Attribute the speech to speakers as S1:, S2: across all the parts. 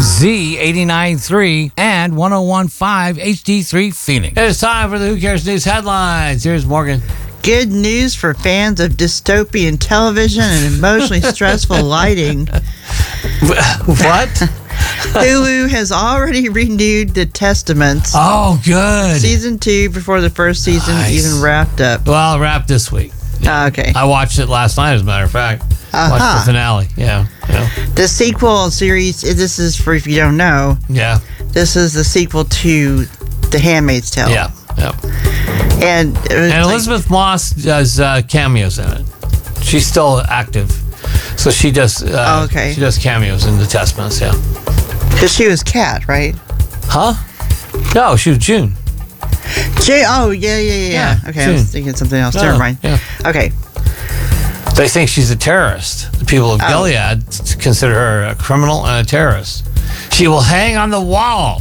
S1: KMZ 89.3 and 101.5 HD3 Phoenix. It is time for the Who Cares News headlines. Here's Morgan.
S2: Good news for fans of dystopian television and emotionally stressful lighting.
S1: What?
S2: Hulu has already renewed The Testaments.
S1: Oh, good.
S2: Season 2 before the first season even wrapped up.
S1: Well, wrapped this week.
S2: Okay.
S1: I watched it last night, as a matter of fact. Watched the finale. Yeah.
S2: The sequel series, this is for if you don't know.
S1: Yeah.
S2: This is the sequel to The Handmaid's Tale.
S1: Yeah.
S2: And
S1: Elizabeth Moss does cameos in it. She's still active. So she does she does cameos in The Testaments, yeah.
S2: Because she was Kat, right?
S1: Huh? No, she was June.
S2: Oh, yeah. Okay, June. I was thinking something else. Never mind.
S1: Yeah.
S2: Okay.
S1: They think she's a terrorist. The people of Gilead consider her a criminal and a terrorist. She will hang on the wall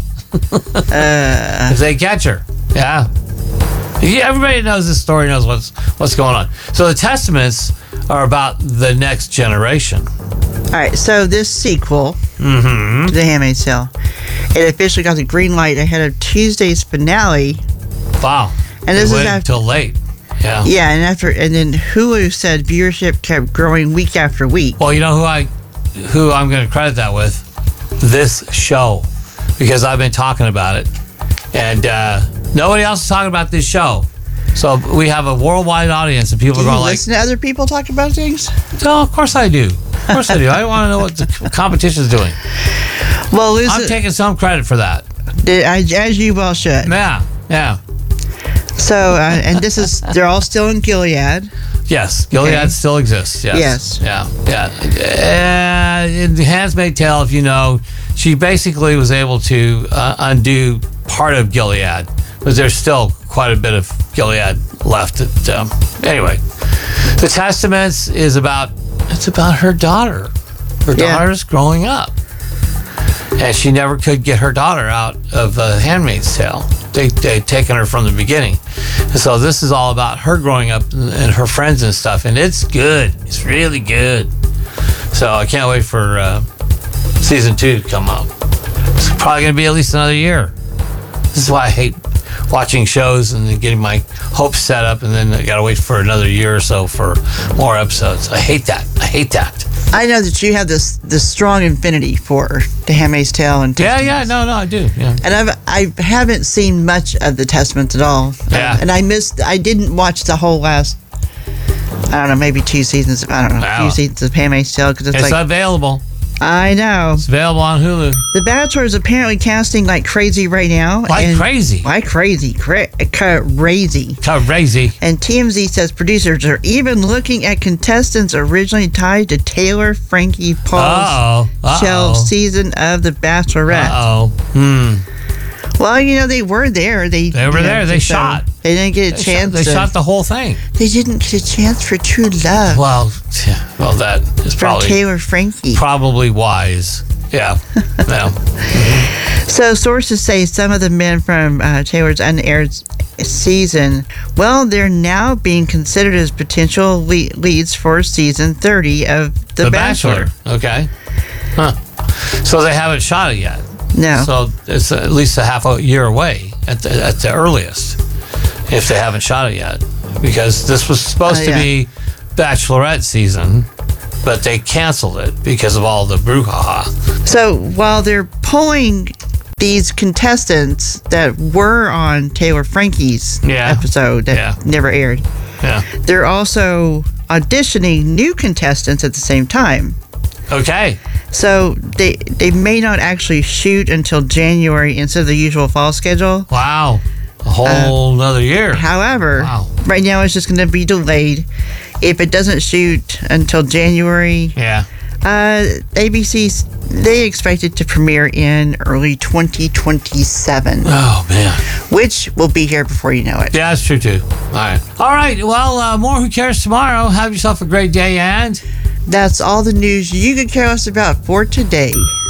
S1: if they catch her. Yeah. Everybody knows this story, knows what's going on. So The Testaments are about the next generation.
S2: All right, so this sequel to The Handmaid's Tale, it officially got the green light ahead of Tuesday's finale.
S1: Wow.
S2: And this is
S1: until late. Yeah.
S2: Yeah, and then Hulu said viewership kept growing week after week.
S1: Well, you know who I'm going to credit that with? This show, because I've been talking about it, and nobody else is talking about this show. So we have a worldwide audience, and people are going like,
S2: listen to other people talk about things?
S1: No, of course I do. Of course I do. I want to know what the competition is doing.
S2: Well,
S1: I'm taking some credit for that.
S2: As you well should.
S1: Yeah.
S2: So, and they're all still in Gilead.
S1: Yes, Gilead still exists. Yes. Yeah. In The Handmaid's Tale, if you know, she basically was able to undo part of Gilead, but there's still quite a bit of Gilead left. Anyway, The Testaments is about her daughter. Her daughter's growing up, and she never could get her daughter out of Handmaid's Tale. They'd taken her from the beginning. And so this is all about her growing up and her friends and stuff. And it's good. It's really good. So I can't wait for season 2 to come up. It's probably going to be at least another year. This is why I hate watching shows and then getting my hopes set up and then I got to wait for another year or so for more episodes. I hate that.
S2: I know that you have this strong affinity for The Handmaid's Tale and Testaments.
S1: No, I do. Yeah.
S2: And I haven't seen much of The Testaments at all.
S1: Yeah.
S2: And I didn't watch the whole last, I don't know, maybe 2 seasons. I don't know, a few seasons of Handmaid's Tale because it's
S1: available.
S2: I know.
S1: It's available on Hulu.
S2: The Bachelor is apparently casting like crazy right now.
S1: Crazy.
S2: Crazy. And TMZ says producers are even looking at contestants originally tied to Taylor Frankie Paul's shelved season of The Bachelorette. Well, you know, they were there. They were there.
S1: They shot.
S2: They didn't get a chance.
S1: They shot the whole thing.
S2: They didn't get a chance for true love.
S1: Well, that is probably
S2: Taylor Frankie.
S1: Probably wise. Yeah.
S2: So sources say some of the men from Taylor's unaired season, well, they're now being considered as potential leads for season 30 of The Bachelor.
S1: Okay. Huh. So they haven't shot it yet.
S2: No.
S1: So it's at least a half a year away at the earliest, if they haven't shot it yet, because this was supposed to be Bachelorette season, but they canceled it because of all the brouhaha.
S2: So while they're pulling these contestants that were on Taylor Frankie's episode that never aired, they're also auditioning new contestants at the same time.
S1: Okay.
S2: So they may not actually shoot until January instead of the usual fall schedule.
S1: Wow. A whole another year.
S2: However, right now it's just going to be delayed. If it doesn't shoot until January, ABC, they expect it to premiere in early 2027.
S1: Oh, man.
S2: Which will be here before you know it.
S1: Yeah, that's true, too. All right. Well, more Who Cares tomorrow. Have yourself a great day, and...
S2: That's all the news you could care less about for today.